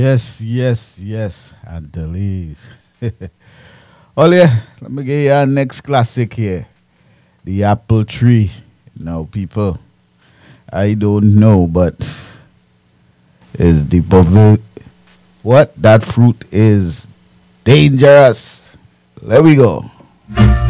Yes. Antilles. Oh yeah, let me get you our next classic here. The apple tree. Now, people, I don't know, but is the what? That fruit is dangerous. There we go.